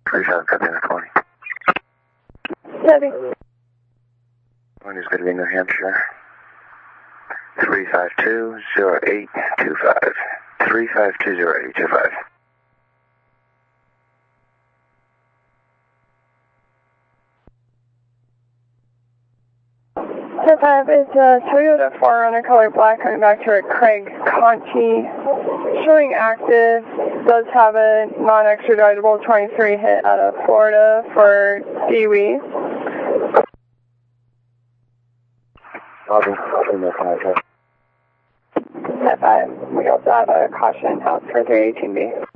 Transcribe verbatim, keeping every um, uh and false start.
three five, copy on the twenty. Debbie. One is going to be New Hampshire. three five two zero eight two five. three five two zero eight two five. ten five is a Toyota four Runner color black coming back to a Craig Conti. Showing active, does have a non-extraditable twenty-three hit out of Florida for Dewey. Robin, Robin, no contact. ten five, we also have a caution house for three eighteen B.